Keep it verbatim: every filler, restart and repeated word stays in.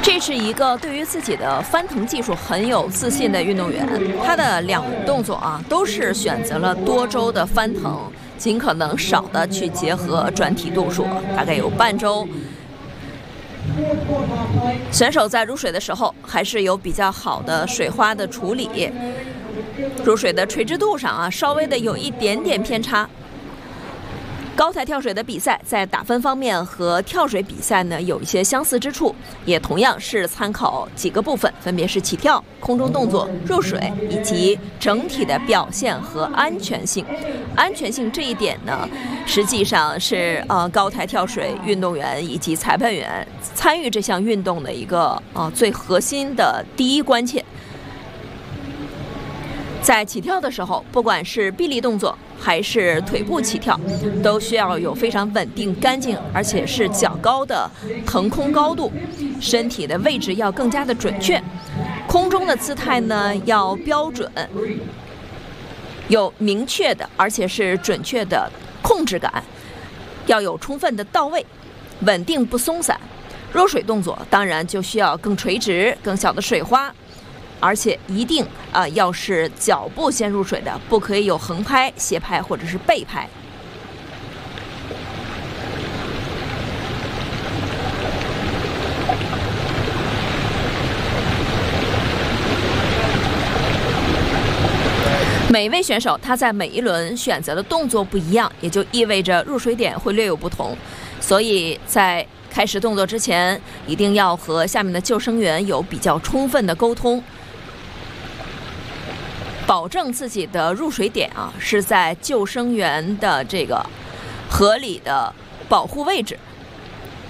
这是一个对于自己的翻腾技术很有自信的运动员，他的两轮动作啊都是选择了多周的翻腾，尽可能少的去结合转体度数，大概有半周。选手在入水的时候还是有比较好的水花的处理，入水的垂直度上啊稍微的有一点点偏差。高台跳水的比赛在打分方面和跳水比赛呢有一些相似之处，也同样是参考几个部分，分别是起跳、空中动作、入水以及整体的表现和安全性。安全性这一点呢，实际上是呃高台跳水运动员以及裁判员参与这项运动的一个呃最核心的第一关切。在起跳的时候，不管是臂力动作还是腿部起跳，都需要有非常稳定、干净，而且是较高的腾空高度，身体的位置要更加的准确，空中的姿态呢要标准，有明确的而且是准确的控制感，要有充分的到位，稳定不松散。入水动作当然就需要更垂直、更小的水花。而且一定啊、呃，要是脚步先入水的，不可以有横拍、斜拍或者是背拍。每一位选手他在每一轮选择的动作不一样，也就意味着入水点会略有不同，所以在开始动作之前，一定要和下面的救生员有比较充分的沟通。保证自己的入水点啊是在救生员的这个合理的保护位置，